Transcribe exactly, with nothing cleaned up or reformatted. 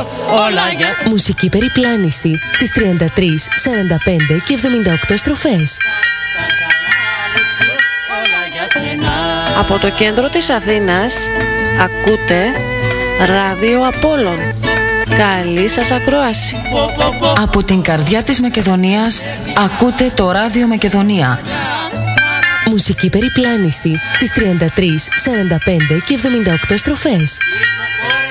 όλα για σένα. Μουσική περιπλάνηση στις τριάντα τρεις, σαράντα πέντε και εβδομήντα οκτώ στροφές. Από το κέντρο της Αθήνας ακούτε Ράδιο Απόλλων. Καλή σας ακρόαση. Από την καρδιά της Μακεδονίας ακούτε το Ράδιο Μακεδονία. Μουσική περιπλάνηση στις τριάντα τρεις, σαράντα πέντε και εβδομήντα οκτώ στροφές.